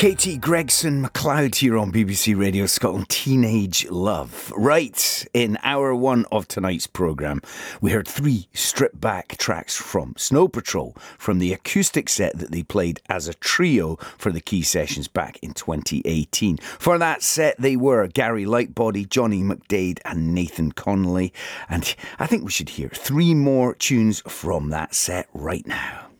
Katie Gregson MacLeod here on BBC Radio Scotland. Teenage Love. Right, in hour one of tonight's programme, we heard three stripped back tracks from Snow Patrol from the acoustic set that they played as a trio for the Key Sessions back in 2018. For that set, they were Gary Lightbody, Johnny McDaid and Nathan Connolly. And I think we should hear three more tunes from that set right now.